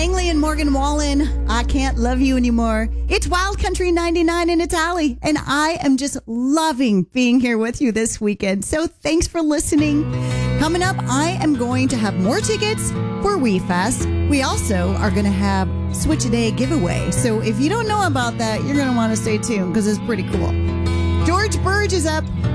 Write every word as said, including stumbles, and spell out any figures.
Langley and Morgan Wallen, I Can't Love You Anymore. It's Wild Country ninety-nine in Italy, and I am just loving being here with you this weekend. So thanks for listening. Coming up, I am going to have more tickets for WeFest. We also are going to have Switch a Day giveaway. So if you don't know about that, you're going to want to stay tuned because it's pretty cool. George Burge is up.